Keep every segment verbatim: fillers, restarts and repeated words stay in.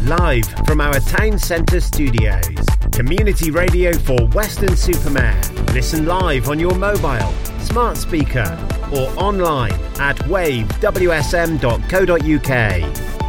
Live from our town centre studios. Community radio for Weston-super-Mare. Listen live on your mobile, smart speaker or online at wave w s m dot co dot u k.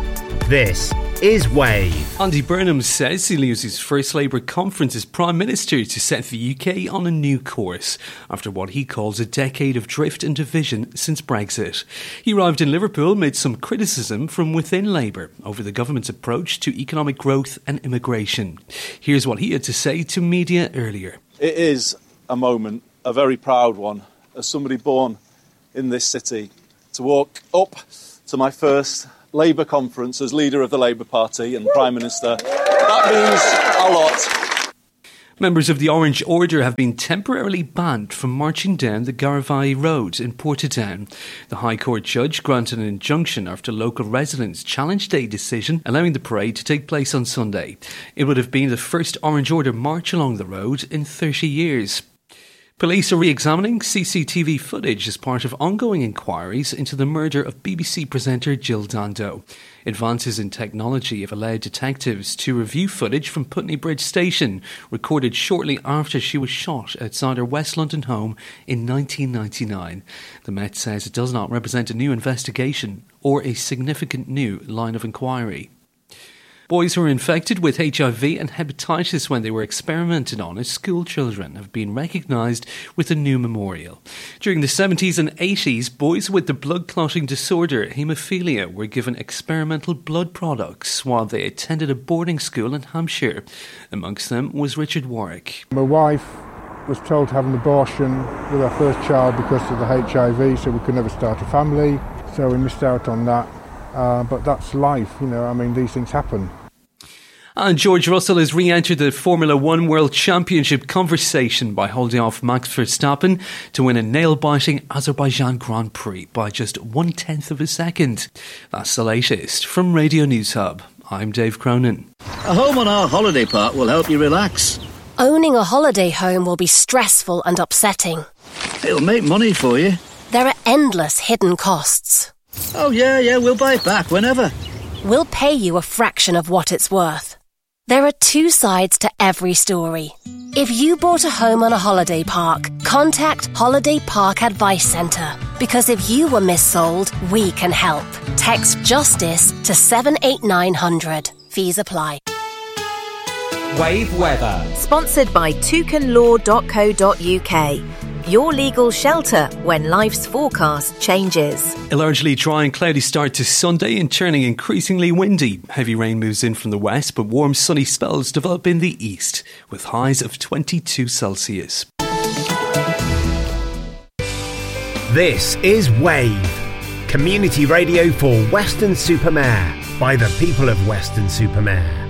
This is Wave. Andy Burnham says he'll use his first Labour conference as Prime Minister to set the U K on a new course after what he calls a decade of drift and division since Brexit. He arrived in Liverpool amid some criticism from within Labour over the government's approach to economic growth and immigration. Here's what he had to say to media earlier. It is a moment, a very proud one, as somebody born in this city, to walk up to my first Labour conference as leader of the Labour Party and Prime Minister. That means a lot. Members of the Orange Order have been temporarily banned from marching down the Garavae Road in Portadown. The High Court judge granted an injunction after local residents challenged a decision allowing the parade to take place on Sunday. It would have been the first Orange Order march along the road in thirty years. Police are re-examining C C T V footage as part of ongoing inquiries into the murder of B B C presenter Jill Dando. Advances in technology have allowed detectives to review footage from Putney Bridge Station, recorded shortly after she was shot outside her West London home in nineteen ninety-nine. The Met says it does not represent a new investigation or a significant new line of inquiry. Boys who were infected with H I V and hepatitis when they were experimented on as school children have been recognised with a new memorial. During the seventies and eighties, boys with the blood clotting disorder haemophilia were given experimental blood products while they attended a boarding school in Hampshire. Amongst them was Richard Warwick. My wife was told to have an abortion with our first child because of the H I V, so we could never start a family, so we missed out on that. Uh, but that's life, you know, I mean, these things happen. And George Russell has re-entered the Formula One World Championship conversation by holding off Max Verstappen to win a nail-biting Azerbaijan Grand Prix by just one-tenth of a second. That's the latest from Radio News Hub. I'm Dave Cronin. A home on our holiday park will help you relax. Owning a holiday home will be stressful and upsetting. It'll make money for you. There are endless hidden costs. Oh, yeah, yeah, we'll buy it back whenever. We'll pay you a fraction of what it's worth. There are two sides to every story. If you bought a home on a holiday park, contact Holiday Park Advice Centre. Because if you were missold, we can help. Text JUSTICE to seven eight nine hundred. Fees apply. Wave weather. Sponsored by toucan law dot co dot u k. Your legal shelter when life's forecast changes. A largely dry and cloudy start to Sunday and turning increasingly windy. Heavy rain moves in from the west, but warm sunny spells develop in the east, with highs of twenty-two Celsius. This is Wave. Community radio for Weston-super-Mare by the people of Weston-super-Mare.